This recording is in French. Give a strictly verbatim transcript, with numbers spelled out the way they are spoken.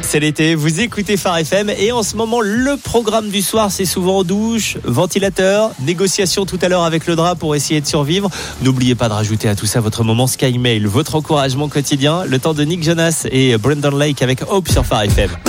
C'est l'été, vous écoutez Phare F M et en ce moment le programme du soir c'est souvent douche, ventilateur, négociation tout à l'heure avec le drap pour essayer de survivre. N'oubliez pas de rajouter à tout ça votre moment Sky Mail, votre encouragement quotidien, le temps de Nick Jonas et Brendan Lake avec Hope sur Phare F M.